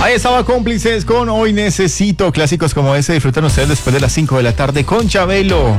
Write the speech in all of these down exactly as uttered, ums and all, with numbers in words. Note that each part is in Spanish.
Ahí estaba Cómplices con Hoy Necesito. Clásicos como ese disfrutan ustedes después de las cinco de la tarde con Chabelo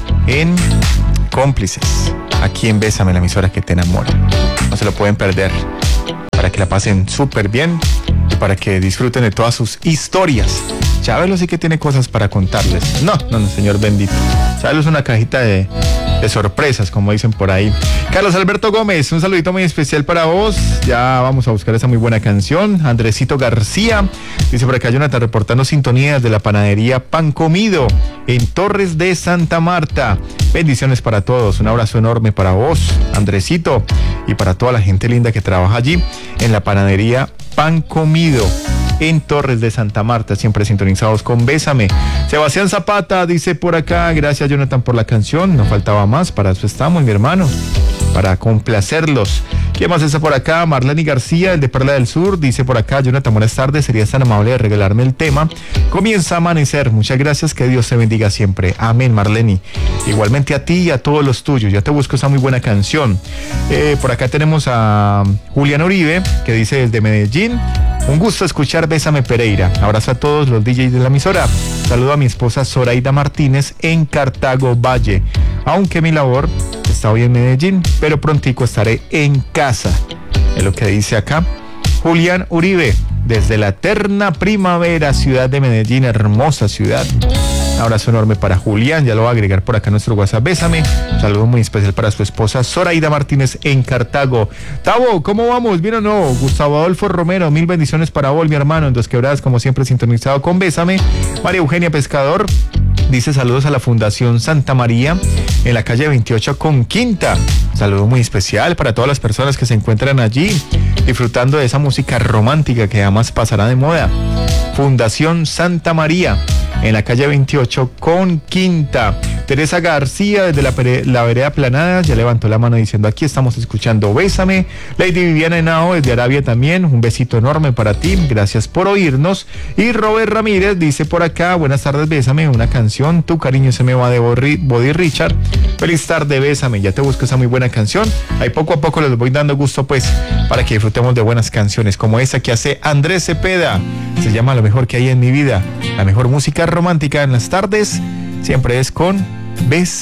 en Cómplices. Aquí en Bésame, la emisora que te enamora. No se lo pueden perder. Para que la pasen súper bien y para que disfruten de todas sus historias. Chabelo sí que tiene cosas para contarles. No, no, no, señor bendito. Chabelo es una cajita de, de sorpresas, como dicen por ahí. Carlos Alberto Gómez, un saludito muy especial para vos. Ya vamos a buscar esa muy buena canción. Andresito García dice por acá: Jonathan, reportando sintonías de la panadería Pan Comido en Torres de Santa Marta. Bendiciones para todos. Un abrazo enorme para vos, Andresito, y para toda la gente linda que trabaja allí en la panadería Pan Comido en Torres de Santa Marta, siempre sintonizados con Bésame. Sebastián Zapata dice por acá: gracias, Jonathan, por la canción, no faltaba más, para eso estamos, mi hermano, para complacerlos. ¿Quién más está por acá? Marlene García, el de Perla del Sur, dice por acá: Jonathan, buenas tardes, serías tan amable de regalarme el tema Comienza a Amanecer. Muchas gracias, que Dios te bendiga siempre. Amén, Marlene. Igualmente a ti y a todos los tuyos. Ya te busco esa muy buena canción. Eh, por acá tenemos a Julián Uribe, que dice desde Medellín: un gusto escuchar Bésame, Pereira. Abrazo a todos los D Js de la emisora. Saludo a mi esposa Zoraida Martínez en Cartago Valle. Aunque mi labor está hoy en Medellín, pero prontico estaré en casa. Es lo que dice acá Julián Uribe, desde la eterna primavera, ciudad de Medellín, hermosa ciudad. Un abrazo enorme para Julián, ya lo va a agregar por acá a nuestro WhatsApp. Bésame. Un saludo muy especial para su esposa Zoraida Martínez en Cartago. Tavo, ¿cómo vamos? ¿Bien o no? Gustavo Adolfo Romero, mil bendiciones para vos, mi hermano, en Dos Quebradas, como siempre sintonizado con Bésame. María Eugenia Pescador dice: saludos a la Fundación Santa María en la calle veintiocho con Quinta. Saludo muy especial para todas las personas que se encuentran allí disfrutando de esa música romántica que además pasará de moda. Fundación Santa María en la calle veintiocho con Quinta. Teresa García desde la, la vereda Planada ya levantó la mano diciendo: aquí estamos escuchando Bésame. Lady Viviana Henao desde Arabia también, un besito enorme para ti, gracias por oírnos. Y Robert Ramírez dice por acá: buenas tardes, Bésame, una canción, Tu cariño se me va, de Body Richard. Feliz tarde, Bésame, ya te busco esa muy buena canción. Ahí poco a poco les voy dando gusto pues para que disfrutemos de buenas canciones como esa que hace Andrés Cepeda. Se llama Lo mejor que hay en mi vida. La mejor música romántica en las tardes siempre es con Bésame.